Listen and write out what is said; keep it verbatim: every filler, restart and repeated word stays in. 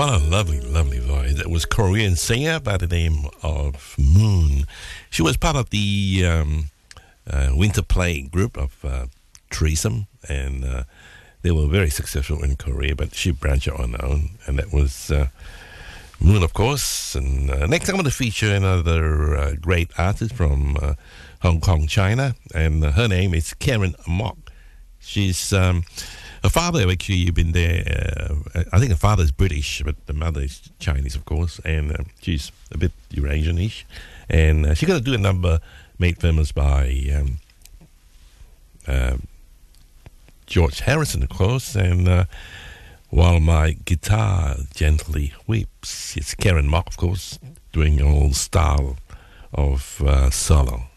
What a lovely, lovely voice. It was a Korean singer by the name of Moon. She was part of the um, uh, winter play group of uh, Threesome, and uh, they were very successful in Korea, but she branched out on her own, and that was uh, Moon, of course. And uh, next I'm going to feature another uh, great artist from uh, Hong Kong, China, and uh, her name is Karen Mok. She's... Um, Her father, actually, you've been there. Uh, I think her father is British, but the mother is Chinese, of course, and uh, she's a bit Eurasian-ish. And uh, she's going to do a number made famous by um, uh, George Harrison, of course. And uh, while my guitar gently weeps, it's Karen Mok, of course, doing an old style of uh, solo.